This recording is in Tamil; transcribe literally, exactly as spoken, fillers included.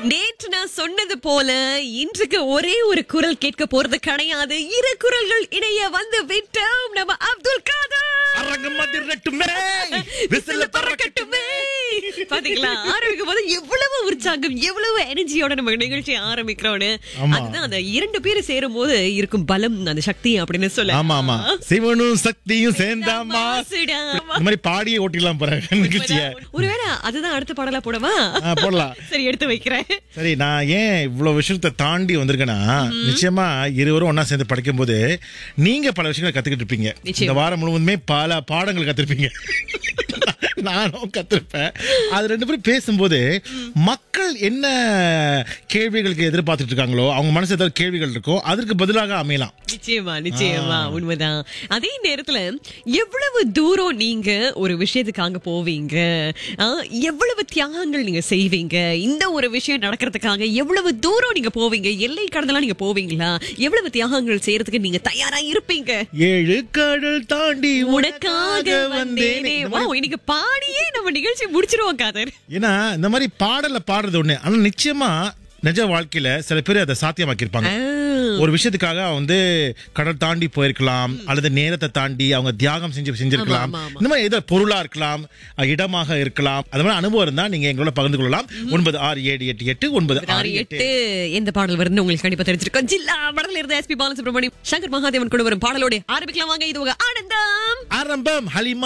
நேற்று நான் சொன்னது போல இன்றைக்கு ஒரே ஒரு குரல் கேட்க போறது கிடையாது. இரு குரல்கள் இணைய வந்து விட்டோம். நம்ம அப்துல் காதர் பாத்தீங்களா, ஆரம்பிக்கும் போது எவ்வளவு உற்சாகம், எவ்வளவு எனர்ஜியோட நம்ம நிகழ்ச்சி ஆரம்பிக்கிறோம்னு. அதுதான் அந்த இரண்டு பேரும் சேரும் போது இருக்கும் பலம், அந்த சக்தி அப்படின்னு சொல்ல. ஆமா ஆமா, சிவனும் சக்தியும் சேர்ந்தாமா இந்த மாதிரி பாடியே ஓட்டிடலாம் போறாங்க நிகழ்ச்சிய. ஒருவேளை அதுதான் அடுத்த பாடலா போடவா? போடலாம். சரி, எடுத்து வைக்கிறேன். சரி, நான் ஏன் இவ்வளவு விஷயத்தை தாண்டி வந்திருக்கேன்னா, நிச்சயமா இருவரும் ஒன்னா சேர்ந்து படிக்கும் போது நீங்க பல விஷயங்களை கத்துக்கிட்டு இருப்பீங்க. இந்த வாரம் முழுவதுமே பல பாடங்கள் கத்திருப்பீங்க. நானும் கத்திருப்பேன். அது ரெண்டு பேரும் பேசும்போது மக்கள் என்ன கேள்விகளுக்கு எதிர்பார்த்துட்டு இருக்காங்களோ, அவங்க மனசு ஏதாவது கேள்விகள் இருக்கோ அதற்கு பதிலாக அமையலாம். நிச்சயமா நிச்சயமா, உண்மைதான். அதே நேரத்துல எவ்வளவு தூரம் நீங்க ஒரு விஷயத்துக்காக போவீங்க, எவ்வளவு தியாகங்கள் நீங்க செய்வீங்க, இந்த ஒரு விஷயம் நடக்கிறதுக்காக எவ்வளவு தூரம் நீங்க போவீங்க, எல்லை கடந்தெல்லாம் நீங்க போவீங்களா, எவ்வளவு தியாகங்கள் செய்யறதுக்கு நீங்க தயாரா இருப்பீங்க. ஏழு கடல் தாண்டி உனக்காக வந்தேனே. இன்னைக்கு பாடியே நம்ம நிகழ்ச்சி முடிச்சிருவோம் காதர். ஏன்னா இந்த மாதிரி பாடல பாடுறது ஒண்ணு, ஆனா நிச்சயமா நிஜ வாழ்க்கையில சில பேர் அதை சாத்தியமாக்கியிருப்பாங்க. ஒரு விஷயத்துக்காக வந்து கடல் தாண்டி போயிருக்கலாம், அல்லது நேரத்தை தாண்டி அவங்க தியாகம் செஞ்சு செஞ்சிருக்கலாம். இந்த மாதிரி ஏதோ பொருளா இருக்கலாம், இடமாக இருக்கலாம். அது மாதிரி அனுபவம் இருந்தா நீங்க எங்களோட பகிர்ந்து கொள்ளலாம். ஒன்பது ஆறு ஏழு எட்டு எட்டு ஒன்பது ஆறு எட்டு. எந்த பாடல் வருதுன்னு உங்களுக்கு கண்டிப்பா தெரிஞ்சிருக்கும். ஜில்லா படத்துல இருந்து எஸ் பி பாலசுப்ரமணியம், சங்கர் மகாதேவன் கூட வரும் பாடலோட ஆரம்பிக்கலாம். வாங்க, இது உங்க ஆனந்தம் ஆரம்பம். ஹலிமா